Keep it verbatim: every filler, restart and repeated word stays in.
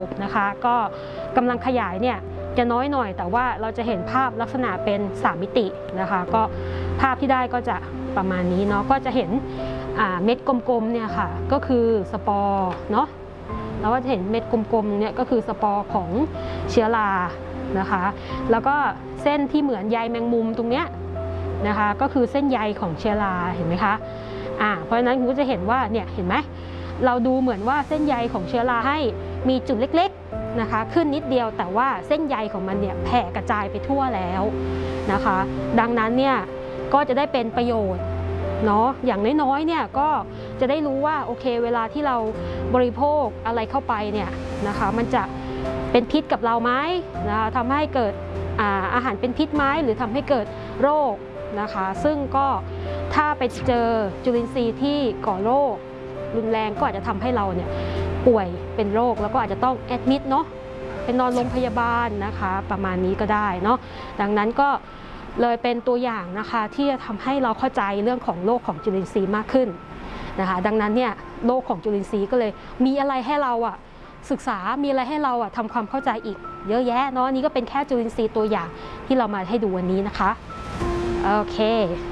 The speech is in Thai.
นะคะก็กำลังขยายเนี่ยจะน้อยหน่อยแต่ว่าเราจะเห็นภาพลักษณะเป็นสามมิตินะคะก็ภาพที่ได้ก็จะประมาณนี้เนาะก็จะเห็นเม็ดกลมๆเนี่ยค่ะก็คือสปอร์เนาะเราก็จะเห็นเม็ดกลมๆเนี่ยก็คือสปอร์ของเชื้อรานะคะแล้วก็เส้นที่เหมือนใยแมงมุมตรงเนี้ยนะคะก็คือเส้นใยของเชื้อราเห็นไหมคะอ่าเพราะฉะนั้นคุณก็จะเห็นว่าเนี่ยเห็นไหมเราดูเหมือนว่าเส้นใยของเชื้อราให้มีจุดเล็กๆนะคะขึ้นนิดเดียวแต่ว่าเส้นใยของมันเนี่ยแผ่กระจายไปทั่วแล้วนะคะดังนั้นเนี่ยก็จะได้เป็นประโยชน์เนาะอย่างน้อยๆเนี่ยก็จะได้รู้ว่าโอเคเวลาที่เราบริโภคอะไรเข้าไปเนี่ยนะคะมันจะเป็นพิษกับเราไหมนะคะทำให้เกิด อา, อาหารเป็นพิษไหมหรือทำให้เกิดโรคนะคะซึ่งก็ถ้าไปเจอจุลินทรีย์ที่ก่อโรครุนแรงก็อาจจะทำให้เราเนี่ยป่วยเป็นโรคแล้วก็อาจจะต้องแอดมิดเนาะเป็นนอนโรงพยาบาลนะคะประมาณนี้ก็ได้เนาะดังนั้นก็เลยเป็นตัวอย่างนะคะที่จะทำให้เราเข้าใจเรื่องของโรคของจุลินทรีย์มากขึ้นนะคะดังนั้นเนี่ยโรคของจุลินทรีย์ก็เลยมีอะไรให้เราอะศึกษามีอะไรให้เราอะทำความเข้าใจอีกเยอะแยะเนาะนี่ก็เป็นแค่จุลินทรีย์ตัวอย่างที่เรามาให้ดูวันนี้นะคะโอเค